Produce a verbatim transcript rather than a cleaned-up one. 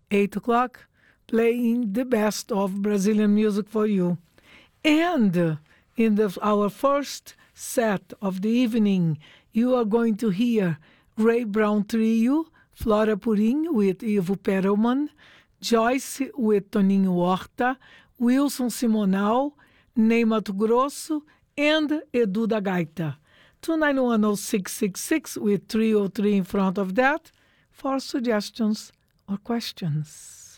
eight o'clock, playing the best of Brazilian music for you. And uh, in the, our first set of the evening, you are going to hear Ray Brown Trio, Flora Purim with Ivo Perelman, Joyce with Toninho Horta, Wilson Simonal, Ney Mato Grosso, and Edu da Gaita. two nine one oh six six six with three oh three in front of that for suggestions or questions.